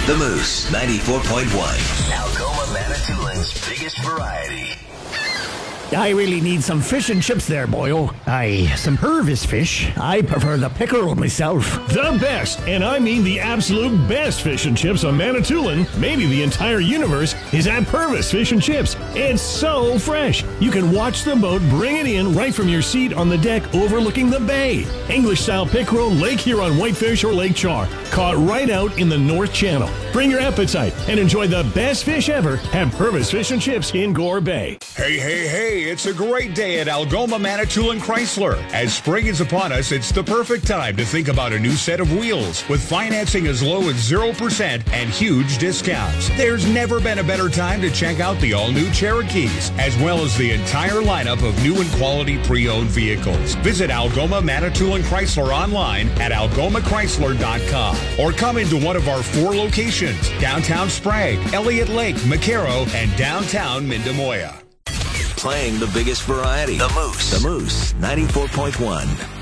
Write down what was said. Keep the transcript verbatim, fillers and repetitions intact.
The Moose, ninety-four point one. Algoma Manitoulin's biggest variety. I really need some fish and chips there, boyo. Aye, some Purvis fish. I prefer the pickerel myself. The best, and I mean the absolute best fish and chips on Manitoulin, maybe the entire universe, is at Purvis Fish and Chips. It's so fresh. You can watch the boat bring it in right from your seat on the deck overlooking the bay. English-style pickerel, Lake Huron whitefish, or Lake Char, caught right out in the North Channel. Bring your appetite and enjoy the best fish ever at Purvis Fish and Chips in Gore Bay. Hey, hey, hey, it's a great day at Algoma Manitoulin Chrysler. As spring is upon us, it's the perfect time to think about a new set of wheels with financing as low as zero percent and huge discounts. There's never been a better time to check out the all-new Cherokees, as well as the entire lineup of new and quality pre-owned vehicles. Visit Algoma Manitoulin Chrysler online at algoma chrysler dot com or come into one of our four locations, downtown Sprague, Elliott Lake, McCarrow, and downtown Mindemoya. Playing the biggest variety. The Moose. The Moose, ninety-four point one.